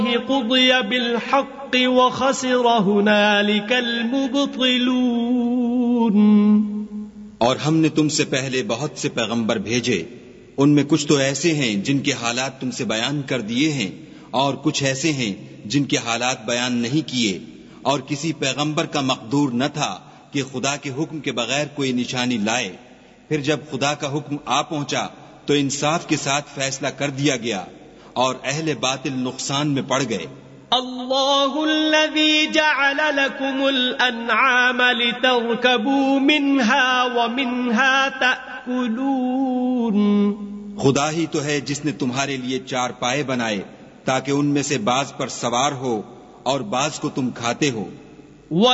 क़ुदिय बिल-हक़्क़ व ख़सिर हुनालिकल मुब्तिलून। और हमने तुमसे पहले बहुत से पैगंबर भेजे, उनमें कुछ तो ऐसे हैं जिनके हालात तुमसे बयान कर दिए हैं, और कुछ ऐसे हैं जिनके हालात बयान नहीं किए। और किसी पैगंबर का मक़दूर न था कि खुदा के हुक्म के बगैर कोई निशानी लाए। फिर जब खुदा का हुक्म आ पहुंचा तो इंसाफ के साथ फैसला कर दिया गया, और अहले बातिल नुकसान में पड़ गए। अल्लाहुल्लज़ी जअल लकुमुल अन्आम लितरकबू मिन्हा व मिन्हा तअकुलून। खुदा ही तो है जिसने तुम्हारे लिए चार पाए बनाए ताकि उनमें से बाज पर सवार हो और बाज को तुम खाते हो।